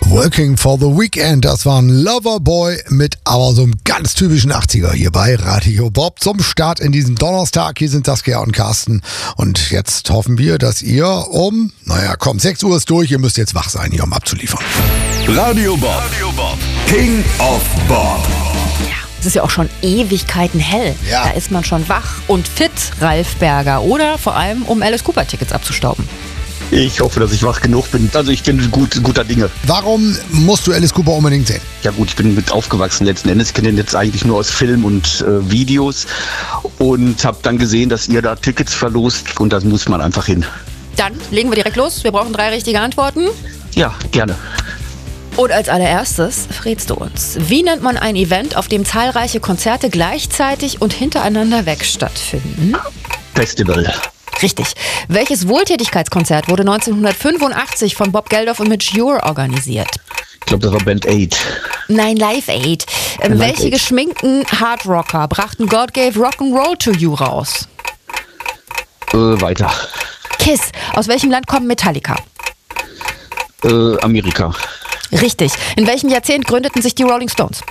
Working for the Weekend, das war ein Loverboy mit aber so einem ganz typischen 80er hier bei Radio Bob zum Start in diesem Donnerstag. Hier sind Saskia und Carsten und jetzt hoffen wir, dass ihr 6 Uhr ist durch, ihr müsst jetzt wach sein hier, um abzuliefern. Radio Bob, King of Bob. Es ist ja auch schon Ewigkeiten hell. Ja. Da ist man schon wach und fit, Ralf Berger. Oder vor allem, um Alice Cooper Tickets abzustauben. Ich hoffe, dass ich wach genug bin. Also ich bin guter Dinge. Warum musst du Alice Cooper unbedingt sehen? Ja gut, ich bin mit aufgewachsen letzten Endes. Ich kenne den jetzt eigentlich nur aus Film und Videos. Und habe dann gesehen, dass ihr da Tickets verlost. Und da muss man einfach hin. Dann legen wir direkt los. Wir brauchen 3 richtige Antworten. Ja, gerne. Und als allererstes verrätst du uns, wie nennt man ein Event, auf dem zahlreiche Konzerte gleichzeitig und hintereinander weg stattfinden? Festival. Richtig. Welches Wohltätigkeitskonzert wurde 1985 von Bob Geldof und Midge Ure organisiert? Ich glaube, das war Band 8. Nein, Live Aid. Welche Aid. geschminkten Hardrocker brachten God Gave Rock'n'Roll to You raus? Weiter. Kiss. Aus welchem Land kommen Metallica? Amerika. Richtig. In welchem Jahrzehnt gründeten sich die Rolling Stones?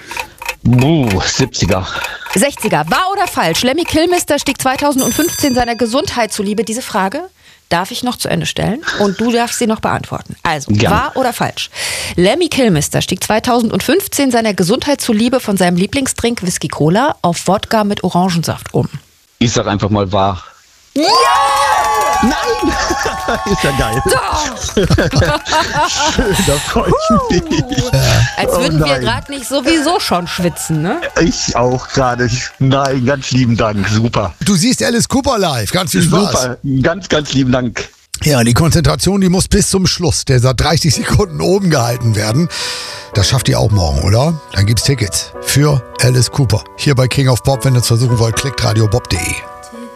70er. 60er. Wahr oder falsch? Lemmy Kilmister stieg 2015 seiner Gesundheit zuliebe. Diese Frage darf ich noch zu Ende stellen und du darfst sie noch beantworten. Also, Gerne. wahr oder falsch? Lemmy Kilmister stieg 2015 seiner Gesundheit zuliebe von seinem Lieblingsdrink Whisky Cola auf Wodka mit Orangensaft um. Ich sag einfach mal wahr. Ja! Nein! Ist ja geil. Schön, da freue ich mich. Als würden wir nein. gerade nicht sowieso schon schwitzen, ne? Ich auch gerade. Nein, ganz lieben Dank. Super. Du siehst Alice Cooper live, ganz viel Spaß. Super. Ganz lieben Dank. Ja, die Konzentration, die muss bis zum Schluss, der 30 Sekunden oben gehalten werden. Das schafft ihr auch morgen, oder? Dann gibt's Tickets für Alice Cooper. Hier bei King of Bob, wenn ihr es versuchen wollt, klickt radiobob.de.